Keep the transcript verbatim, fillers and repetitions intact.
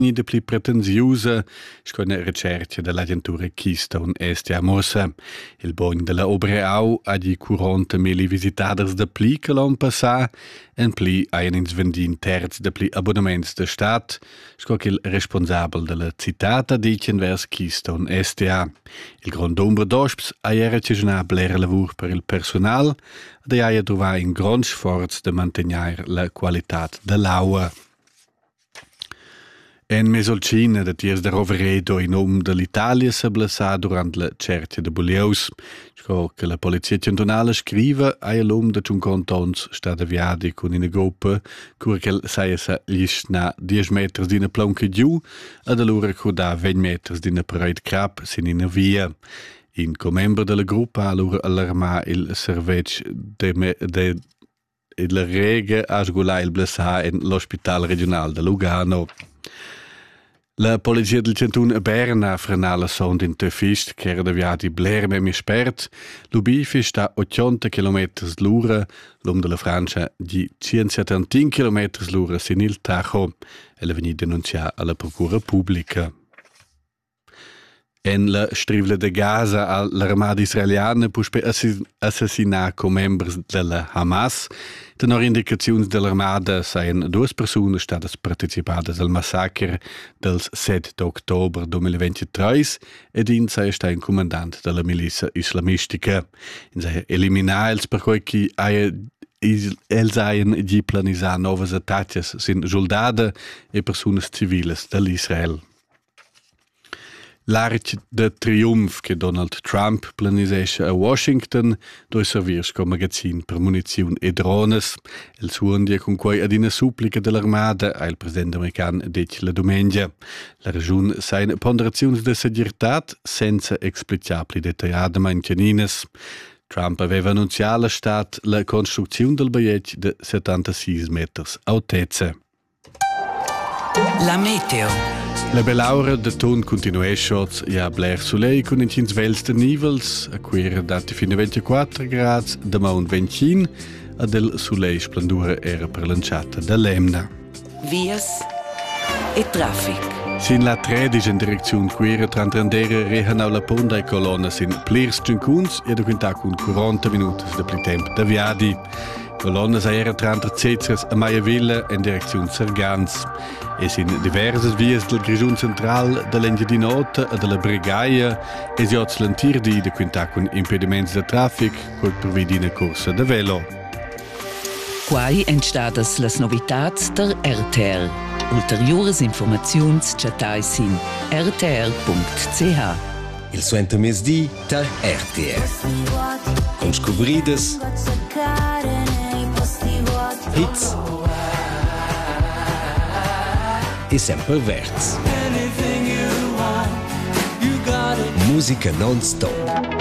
de pli pretensiusa, sco una recerca dell'agentura Keystone S D A Mossa. Il bogn della Obreau ha di quaranta mila visitaders de pli che l'an passà, en pli haien ins vendi un terz de pli abbonaments de stat, sco che il responsabel della citata dicen vers Keystone S D A. Il grand nombre d'osps ha era cesena bler lavur per il personal, ed ha trovato un gran sforzo de mantenere la qualità dell'aua. En mesolcina de tiers de Roveredo in nom dell'Italia se blessà durant la cerca de Bulieus. Sco che la polizia cantonale scriva a l'om de cinquanta sta aviadi con una gruppa cura che saia sa lisna dieci metri di una plonca giù ed allora curdà venti metri di una parete crap sin in via. In comembro della gruppa allora allarmà il servec de, me, de il rega a sgulà il blessà in l'ospedale regionale de Lugano. La polizia del cantun Berna frenà la sonda in Töfist, che era deviati bler me mi spert. L'ubifi sta a ottanta chilometri l'ora, l'om della Francia di centosettantin chilometri l'ora sin il Tajo, e la veni denuncià alla procura pubblica. En la strivla de Gaza l'armada israeliana puspe assassinar com members della Hamas. Tenor indicazioni dell'armada saien due persone state partecipadas al massacre del sette d'octobre duemilaventitré ed in sei sta in comandante della milizia islamistica. In sei eliminare els per cui chi els haien di planisar novas attacches sin soldada e personas civiles dell'Israel. L'arc de triumf che Donald Trump planisesce a Washington dove servirsi come magazzin per munizioni e drones. Il suo dia con cui ad una supplica dell'armata al presidente americano dice la domenica. La ragione sain ponderazioni di segurità senza esplicabili dettagliate mancanines. Trump aveva annunciato alla stat la costruzione del biglietto di settantasei metri altezza. La meteo. La belaura de ton continua shots e a bler soleil con incins vels de nivels, a quer dati fino a ventiquattro gradi, da mount ventin, a del soleil splendura era perlanciata da lemna. Vias e traffic. Sin la tredici in direzione quera trantrandere rehanau la ponda e colonna sin plirs cincuns e documentà con quaranta minuti de pli tempo da viadi. Colonnas aera tranta Cezres a Maiavilla in direzione Sargans. E sin diverse vias del Grigiun Central, dell'Engia Nota e della Bregaia, e si oz l'antirdi de quintà con impedimenti de traffic, col provvidi in corsa de velo. Quai entstadas las novitats der R T R. Ulteriores informaziuns chatai sin r t r punct c h. Il suento mesdì der R T R. Con scobrides hits e sempre verts. Musica non-stop.